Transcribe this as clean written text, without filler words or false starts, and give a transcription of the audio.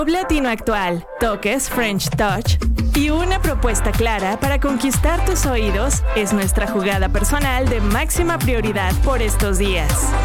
Pop latino actual, toques French Touch y una propuesta clara para conquistar tus oídos es nuestra jugada personal de máxima prioridad por estos días.